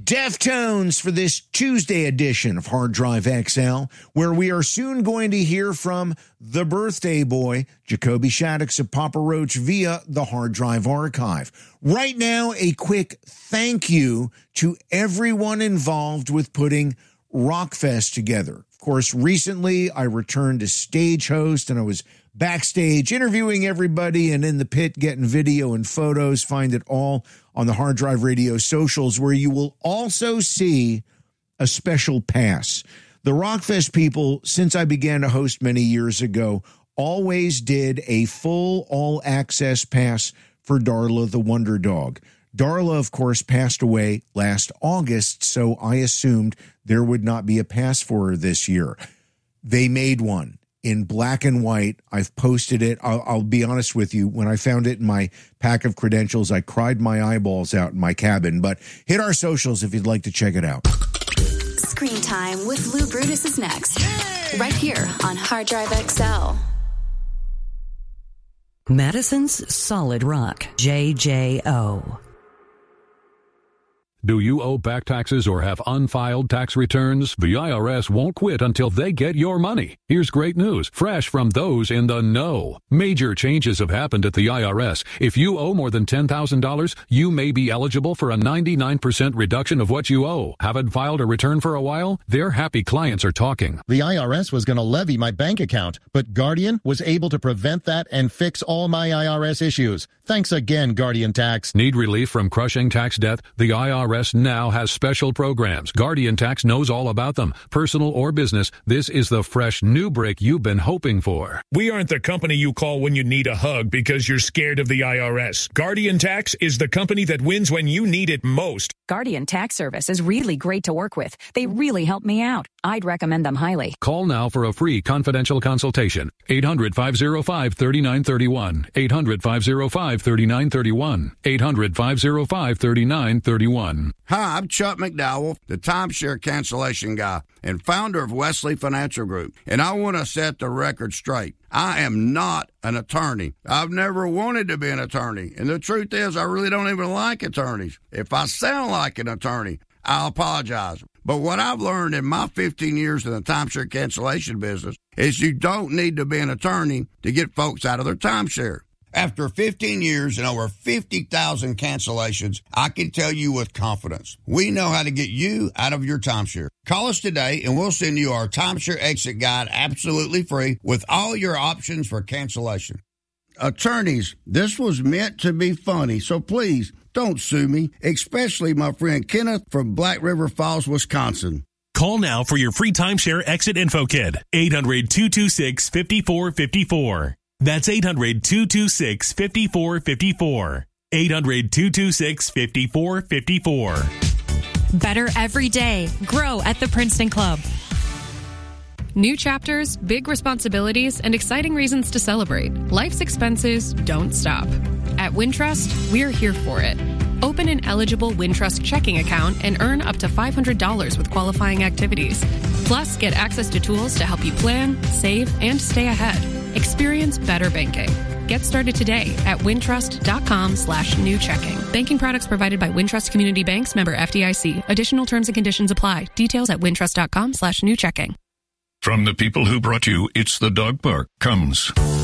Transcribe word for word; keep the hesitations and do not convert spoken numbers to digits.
Deftones for this Tuesday edition of Hard Drive X L, where we are soon going to hear from the birthday boy, Jacoby Shaddix of Papa Roach, via the Hard Drive Archive. Right now, a quick thank you to everyone involved with putting Rockfest together. Of course, recently I returned as stage host and I was backstage interviewing everybody and in the pit getting video and photos. Find it all on the Hard Drive Radio socials, where you will also see a special pass. The Rockfest people, since I began to host many years ago, always did a full all-access pass for Darla the Wonder Dog. Darla, of course, passed away last August, so I assumed there would not be a pass for her this year. They made one in black and white. I've posted it. I'll, I'll be honest with you. When I found it in my pack of credentials, I cried my eyeballs out in my cabin. But hit our socials if you'd like to check it out. Screen Time with Lou Brutus is next. Yay! Right here on Hard Drive X L. Madison's Solid Rock, J J O. Do you owe back taxes or have unfiled tax returns? The I R S won't quit until they get your money. Here's great news, fresh from those in the know. Major changes have happened at the I R S. If you owe more than ten thousand dollars, you may be eligible for a ninety-nine percent reduction of what you owe. Haven't filed a return for a while? Their happy clients are talking. The I R S was going to levy my bank account, but Guardian was able to prevent that and fix all my I R S issues. Thanks again, Guardian Tax. Need relief from crushing tax debt? The I R S now has special programs. Guardian Tax knows all about them. Personal or business, this is the fresh new break you've been hoping for. We aren't the company you call when you need a hug because you're scared of the I R S. Guardian Tax is the company that wins when you need it most. Guardian Tax Service is really great to work with. They really help me out. I'd recommend them highly. Call now for a free confidential consultation. eight hundred, five oh five, three nine three one. eight hundred, five oh five, three nine three one. eight hundred, five oh five, three nine three one. Hi, I'm Chuck McDowell, the timeshare cancellation guy and founder of Wesley Financial Group, and I want to set the record straight. I am not an attorney. I've never wanted to be an attorney, and the truth is I really don't even like attorneys. If I sound like an attorney, I'll apologize. But what I've learned in my fifteen years in the timeshare cancellation business is you don't need to be an attorney to get folks out of their timeshare. After fifteen years and over fifty thousand cancellations, I can tell you with confidence, we know how to get you out of your timeshare. Call us today and we'll send you our timeshare exit guide absolutely free with all your options for cancellation. Attorneys, this was meant to be funny, so please don't sue me, especially my friend Kenneth from Black River Falls, Wisconsin. Call now for your free timeshare exit info kit. eight hundred, two two six, five four five four. That's eight hundred, two two six, five four five four. eight hundred, two two six, five four five four. Better every day. Grow at the Princeton Club. New chapters, big responsibilities, and exciting reasons to celebrate. Life's expenses don't stop. At Wintrust, we're here for it. Open an eligible Wintrust checking account and earn up to five hundred dollars with qualifying activities. Plus, get access to tools to help you plan, save, and stay ahead. Experience better banking. Get started today at wintrust.com slash new checking. Banking products provided by Wintrust Community Banks, member F D I C. Additional terms and conditions apply. Details at wintrust.com slash new checking. From the people who brought you It's the Dog Park comes